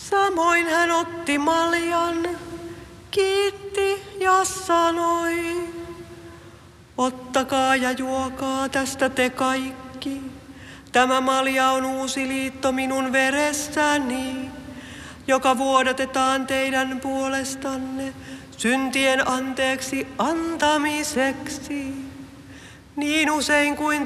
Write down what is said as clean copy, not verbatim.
Samoin hän otti maljan, kiitti ja sanoi, ottakaa ja juokaa tästä te kaikki. Tämä malja on uusi liitto minun veressäni, joka vuodatetaan teidän puolestanne syntien anteeksi antamiseksi. Niin usein kuin